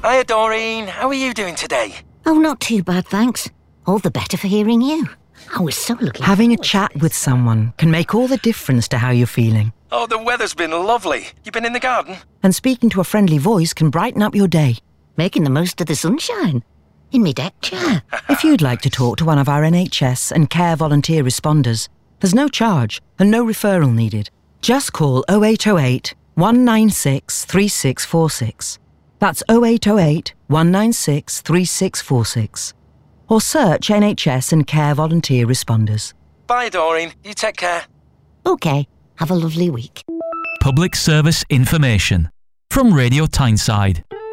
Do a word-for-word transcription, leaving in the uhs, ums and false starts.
Hiya, Doreen. How are you doing today? Oh, not too bad, thanks. All the better for hearing you. I was so looking Having a forward to chat this. with someone can make all the difference to how you're feeling. Oh, the weather's been lovely. You been in the garden? And speaking to a friendly voice can brighten up your day. Making the most of the sunshine. In my deck chair. If you'd like to talk to one of our N H S and care volunteer responders, there's no charge and no referral needed. Just call oh eight oh eight, one nine six, three six four six. That's oh eight oh eight, one nine six, three six four six. Or search N H S and care volunteer responders. Bye, Doreen. You take care. OK, have a lovely week. Public service information from Radio Tyneside.